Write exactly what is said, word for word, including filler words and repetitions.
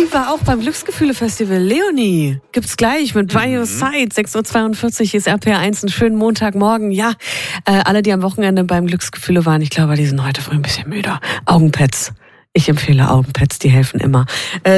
Die war auch beim Glücksgefühle-Festival. Leonie gibt's gleich mit By Your Side. sechs Uhr zweiundvierzig ist R P R eins. Einen schönen Montagmorgen. Ja, äh, alle, die am Wochenende beim Glücksgefühle waren, ich glaube, die sind heute früh ein bisschen müder. Augenpads. Ich empfehle Augenpads, die helfen immer. Äh,